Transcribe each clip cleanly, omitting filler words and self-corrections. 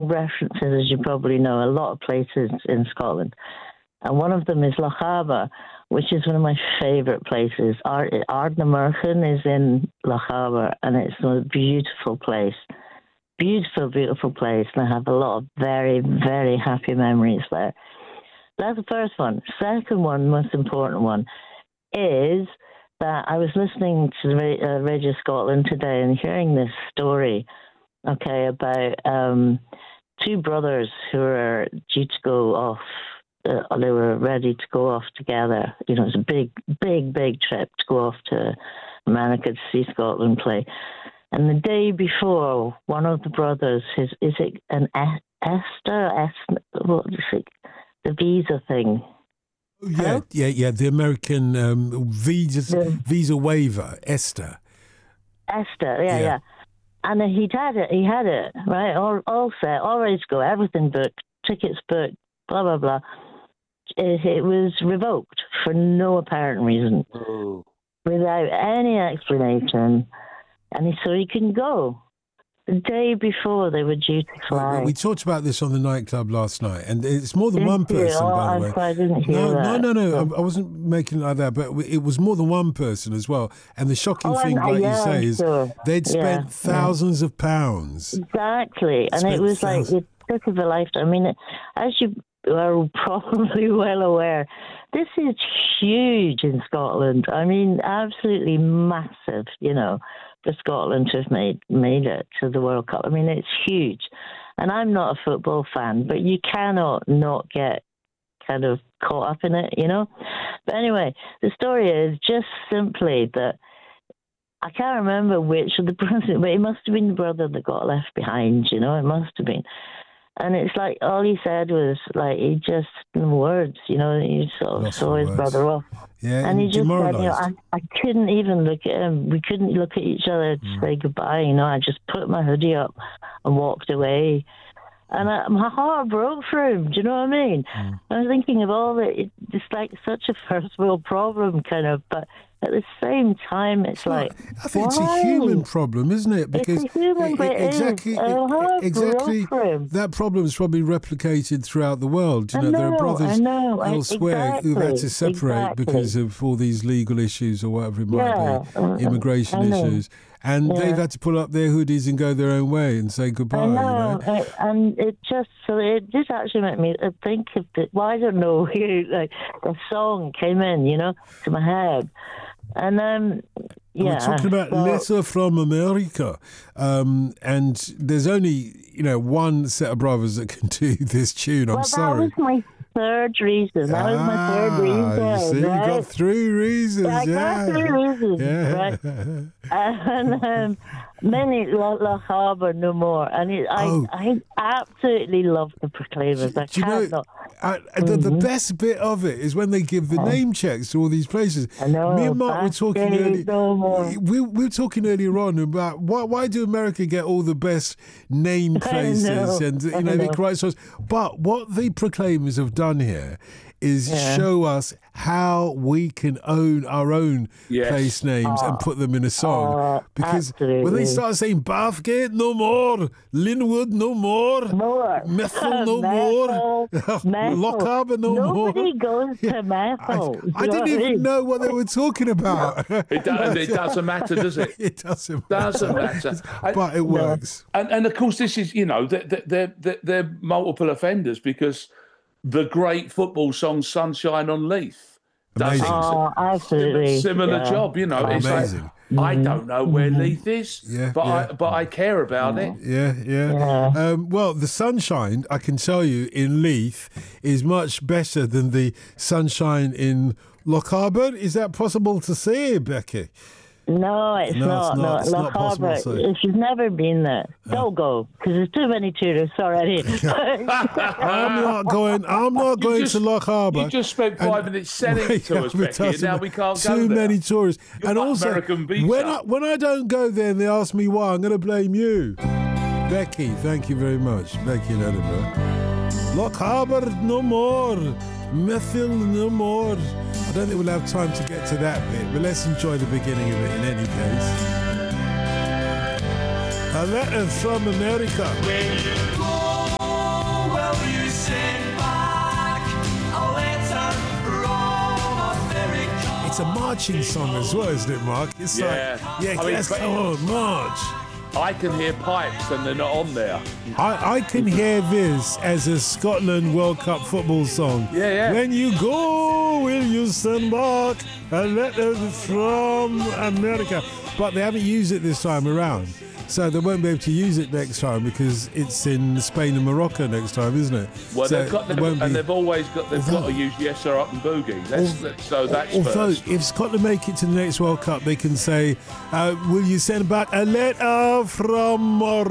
references, as you probably know, a lot of places in Scotland. And one of them is Lochaber, which is one of my favourite places. Ardnamurchan is in Lochaber, and it's a beautiful place. Beautiful, beautiful place. And I have a lot of very, very happy memories there. That's the first one. Second one, most important one, is that I was listening to Radio Scotland today and hearing this story, okay, about two brothers who are due to go off. They were ready to go off together. You know, it's a big, big, big trip to go off to America to see Scotland play. And the day before, one of the brothers, is it an Esther? What is it? The visa thing. Yeah, the American visa waiver, Esther. Esther, yeah. And he had it, right? All set, all ready to go, everything booked, tickets booked, blah, blah, blah. It was revoked for no apparent reason, without any explanation. And so he couldn't go. The day before they were due to fly. We talked about this on the nightclub last night, and it's more than one person, by the way. I didn't hear that. No. I wasn't making it like that, but it was more than one person as well. And the shocking thing, like you say, is they'd spent thousands of pounds. Exactly. And it was like the trick of a lifetime. I mean, as you are probably well aware, this is huge in Scotland. I mean, absolutely massive, you know, for Scotland to have made it to the World Cup. I mean, it's huge. And I'm not a football fan, but you cannot not get kind of caught up in it, you know? But anyway, the story is just simply that I can't remember which of the brothers, but it must have been the brother that got left behind, you know? It must have been. And it's like all he said was like, he just, in words, you know, he sort of saw his brother off. Yeah, and he just said, you know, demoralised. I couldn't even look at him. We couldn't look at each other to say goodbye, you know. I just put my hoodie up and walked away. And my heart broke for him, do you know what I mean? I was thinking of all the, it's like such a first world problem kind of, but at the same time, it's like, I think it's a human problem, isn't it? Because it's a human, but exactly that problem is probably replicated throughout the world. You know, there are brothers elsewhere who've had to separate because of all these legal issues or whatever it might be, immigration issues. And they've had to pull up their hoodies and go their own way and say goodbye. I know, you know? And it did actually make me think of I don't know, like a song came in, you know, to my head. And we're talking about Letter from America, and there's only one set of brothers that can do this tune. I'm sorry. That was my third reason. That was my third reason. You see, right? you got three reasons. I got 3 reasons, right? And many Lochaber no more. And I absolutely love the Proclaimers. The best bit of it is when they give the name checks to all these places. I know. Me and Mark were talking earlier. No we were talking earlier on about why do America get all the best name places and the correct songs? But what the Proclaimers have done here is show us how we can own our own place names and put them in a song. Because when they start saying Bathgate no more, Linwood no more, Methil no more, Lochaber no more. Nobody goes to Methil. I didn't even know what they were talking about. It doesn't matter, does it? It doesn't matter. But it works. And of course, this is, they're multiple offenders because the great football song Sunshine on Leith does absolutely similar job, you know. It's amazing. Like, I don't know where Leith is, but I care about it. Yeah. Well, the sunshine, I can tell you, in Leith is much better than the sunshine in Lochaber. Is that possible to say, Becky? No, it's not. Lochaber, if you've never been there, don't go, because there's too many tourists already. I'm not going to Lochaber. You just spent 5 minutes selling it to us, Becky, and now we can't go there. Too many tourists. You're and like also, American when I don't go there and they ask me why, I'm going to blame you. Becky, thank you very much. Becky in Edinburgh. Lochaber no more. Methil no more. I don't think we'll have time to get to that bit, but let's enjoy the beginning of it in any case. A letter from America. marching song as well, isn't it, Mark? It's come on, march. I can hear pipes and they're not on there. I can hear this as a Scotland World Cup football song. Yeah. When you go, will you send back a letter from America? But they haven't used it this time around. So they won't be able to use it next time because it's in Spain and Morocco next time, isn't it? Well, so they've always got to use Yes Sir Up and Boogie. That's although first. If Scotland make it to the next World Cup, they can say, will you send back a letter from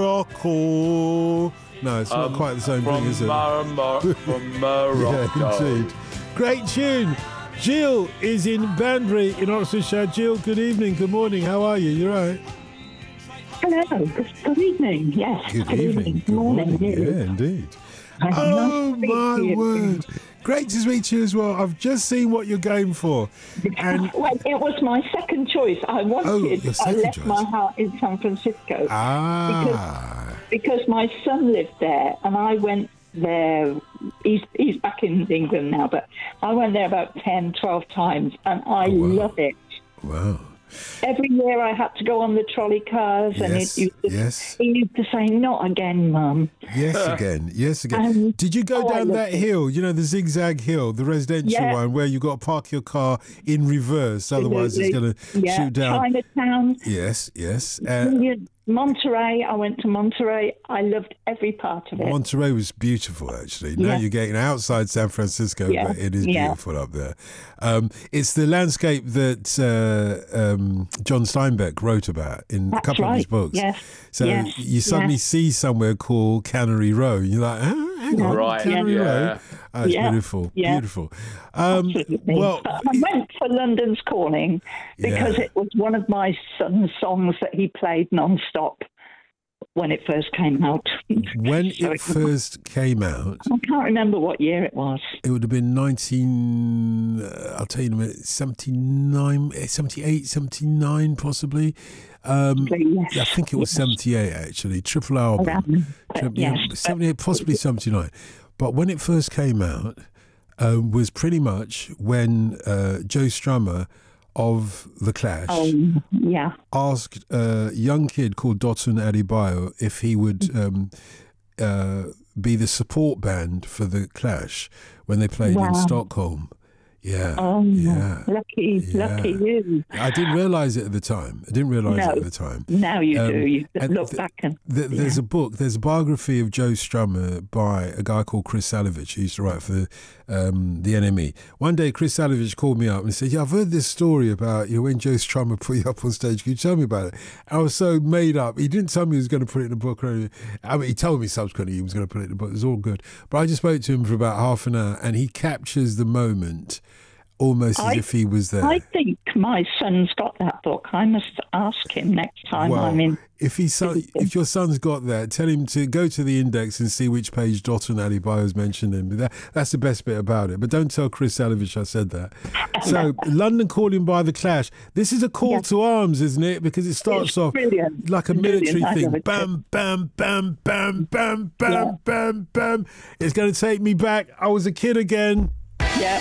Morocco? No, it's not quite the same thing, is it? From Morocco. Yeah, indeed. Great tune. Jill is in Banbury in Oxfordshire. Jill, good evening, good morning. How are you? You right? Hello, good evening, yes. Good evening. Good morning. Yeah, indeed. Oh, my word. Great to speak to you as well. I've just seen what you're going for. And well, it was my second choice. I left my house in San Francisco. Because my son lived there, and I went there. He's back in England now, but I went there about 10, 12 times, and I love it. Wow. Every year I had to go on the trolley cars, and he used to say, "Not again, Mum." Yes again. Did you go down that hill? You know, the zigzag hill, the residential one, where you got to park your car in reverse, otherwise it's going to shoot down. Chinatown. Yes. Monterey. I went to Monterey. I loved every part of it. Monterey was beautiful, actually. Now you're getting outside San Francisco, but it is beautiful up there. It's the landscape that John Steinbeck wrote about in a couple of his books. Yes. So you suddenly see somewhere called Cannery Row. You're like, hang on, Cannery Row. Oh, it's beautiful, beautiful. Well, I went for London's Calling because it was one of my son's songs that he played non-stop when it first came out. When it first came out? I can't remember what year it was. It would have been 79, 78, 79 possibly. I think it was 78 actually, triple album. 78, possibly 79. But when it first came out, was pretty much when Joe Strummer of The Clash asked a young kid called Dotun Adebayo if he would be the support band for The Clash when they played in Stockholm. Yeah. Lucky you. I didn't realise it at the time. Now you do. You look back and... There's a book, there's a biography of Joe Strummer by a guy called Chris Salovich, who used to write for the NME. One day, Chris Salovich called me up and said, I've heard this story about when Joe Strummer put you up on stage. Can you tell me about it? I was so made up. He didn't tell me he was going to put it in the book or anything. I mean, he told me subsequently he was going to put it in the book. It was all good. But I just spoke to him for about half an hour, and he captures the moment almost as if he was there. I think my son's got that book. I must ask him next time I'm in. If your son's got that, tell him to go to the index and see which page Dotun Adebayo's mentioned in. That's the best bit about it. But don't tell Chris Salovich I said that. So, London Calling by The Clash. This is a call to arms, isn't it? Because it starts off like a military thing. Bam, bam, bam, bam, bam, bam, bam, bam. It's going to take me back. I was a kid again. Yeah.